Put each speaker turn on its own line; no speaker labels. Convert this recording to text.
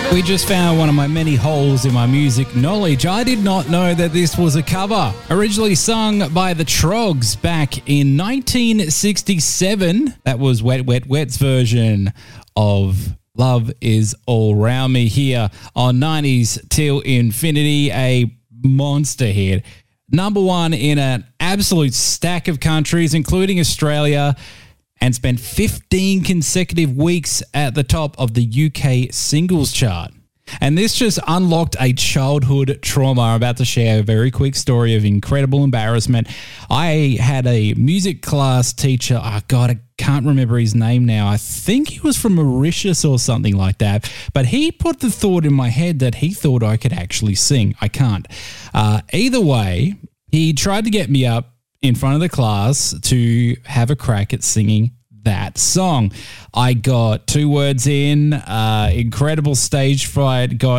We just found one of my many holes in my music knowledge. I did not know that this was a cover. Originally sung by the Trogs back in 1967. That was Wet Wet Wet's version of Love Is All Round Me here on 90s Till Infinity, a monster hit. Number one in an absolute stack of countries, including Australia, and spent 15 consecutive weeks at the top of the UK singles chart. And this just unlocked a childhood trauma. I'm about to share a very quick story of incredible embarrassment. I had a music class teacher. Oh, God, I can't remember his name now. I think he was from Mauritius or something like that. But he put the thought in my head that he thought I could actually sing. I can't. Either way, he tried to get me up in front of the class to have a crack at singing that song. I got 2 words in, incredible stage fright, got